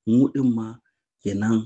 mu ɗin ma kenan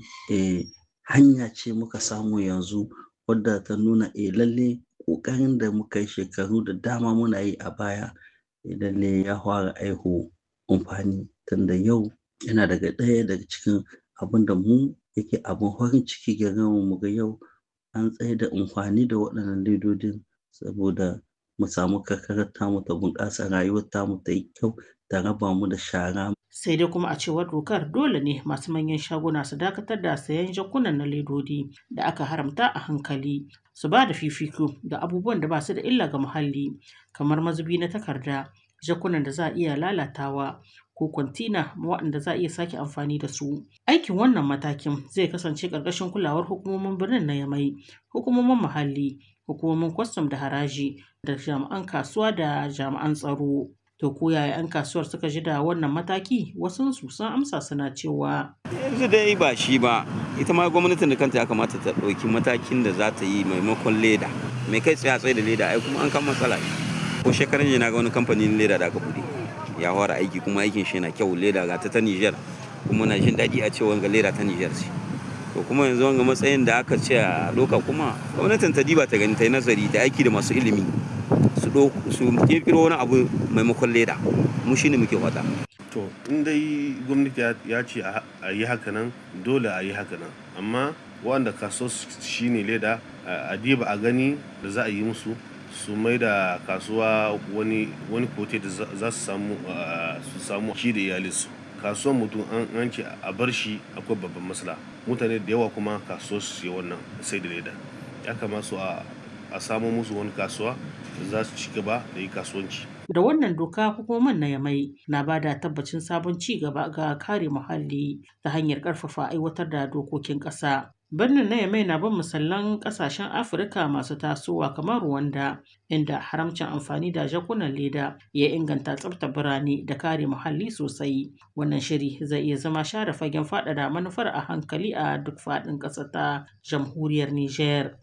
hanya ce muka samu yanzu wadda ta nuna lalle ƙoƙarin da muka yi shekaru da dama muna yi a baya lalle ya fara aiho amfani tunda yau yana ɗaya daga cikin abin da mu yake abin farin ciki gare mu ga yau an tsaida amfani da waɗannan ledodin saboda mu samu karkarar tamu ta bunƙasa, rayuwar tamu ta yi kyau, ta raba mu da shara. Sai dai kuma a cewar dokar dole ne masu manyan shaguna su dakatar da sayen jakunan na ledodi da aka haramta a hankali, su ba da fifiko ga abubuwan da ba su da illa ga muhalli kamar mazubi na takarda, jakunan da za a iya lalatawa ko kwantina waɗanda za a iya sake amfani da su. Aikin wannan matakin zai kasance ƙarƙashin kulawar hukumomin birnin na Yamai, hukumomin muhalli, hukumomin kwastam da haraji da jami'an kasuwa da jami'an tsaro. To ko yaya 'yan kasuwar suka ji da wannan mataki? Wasunsu sun amsa suna cewa yanzu dai ba shi ba, ita ma gwamnatin da kanta ya kamata ta ɗauki matakin da za ta yi maimakon leda. Mai kai tsaye da leda ai kuma an kan matsala. Ko shekaran jiya na ga wani kamfanin leda da aka buɗe ya fara aiki kuma aikin shi na kyau, leda ga ta Niger kuma na jin daɗi a ce wanga leda ta Niger ce. To kuma yanzu wanga matsayin da aka ce a doka kuma gwamnatin ta diba ta gani ta yi nazari da aiki da masu ilimi su kirkiro wani abu maimakon leda, mu shine muke wata. To in dai gwamnati ya ce a yi haka nan dole a yi haka nan, amma wanda kaso shine leda a diba a gani da za a yi musu su mai da kasuwa wani kote da za su samu shi da iyalinsu. Kasuwan mutum an ce a bar shi akwai babban matsala, mutane da yawa kuma kasuwar su wannan sai da leda. Ya kamata a samo musu wani kasuwa da za su ci gaba da yi kasuwanci. Da wannan doka hukumomin na Yamai na ba da tabbacin sabon ci gaba ga kare muhalli ta hanyar ƙarfafa aiwatar da dokokin ƙasa. Birnin na Yamai na bin misalan ƙasashen Afirka masu tasowa kamar Rwanda, inda haramcin amfani da jakunan leda ya inganta tsaftar birane da kare muhalli sosai. Wannan shiri zai iya zama share fagen faɗaɗa manufar a hankali a duk faɗin ƙasar ta jamhuriyar Nijar.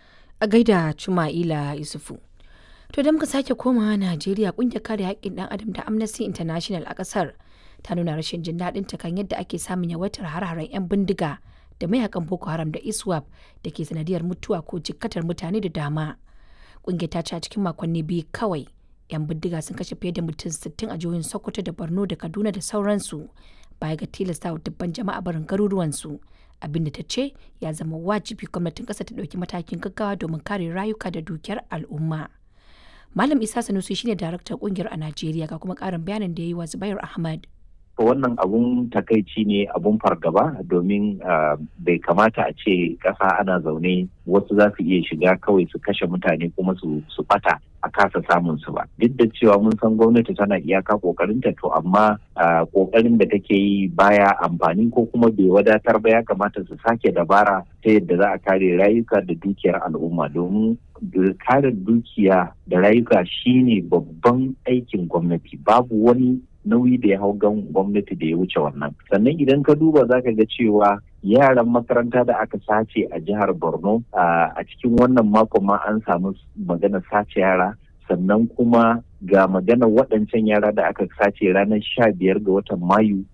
A gaida Chuma'ila Isufu. To da muka sake komawa Najeriya, kungiyar kare haƙƙin ɗan adam ta Amnesty International a ƙasar ta nuna rashin jin daɗin ta kan yadda ake samun yawaitar har-haren 'yan bindiga da mayakan Boko Haram da ISWAP da ke sanadiyar mutuwa ko jikkatar mutane da dama. Kungiyar ta ce a cikin makonni biyu kawai 'yan bindiga sun kashe fiye da mutum 60 a jihohin Sokoto da Borno da Kaduna da sauransu, baya ga tilastawa dubban jama'a barin garuruwansu. Abinda ta ce ya zama wajibi gwamnatin ƙasa ta ɗauki matakin gaggawa domin kare rayuka da dukiyar al'umma. Malam Isa Sanusi shine daraktan kungiyar a Najeriya, ga kuma ƙarin bayanin da ya yi wa Zubair Ahmad. Wannan abun takaici ne, abun fargaba, domin bai kamata a ce ƙasa ana zaune wasu za su iya shiga kawai su kashe mutane kuma su ɓata a kasa samun su ba. Duk da cewa mun san gwamnati tana iyaka ƙoƙarinta, to amma ƙoƙarin da take yi baya amfani ko kuma bai wadatar ba. Ya kamata su sake dabara ta yadda za a kare rayuka da dukiyar al'umma, domin kare dukiya da rayuka shine babban aikin gwamnati. Babu wani nauyi da ya hau gwamnati da ya wuce wannan. Sannan idan ka duba za ka ga cewa yaran makaranta da aka sace a jihar Borno a cikin wannan makon ma an samu magana sace yara, sannan kuma ga maganar waɗancan yara da aka sace ranar 15 ga watan Mayu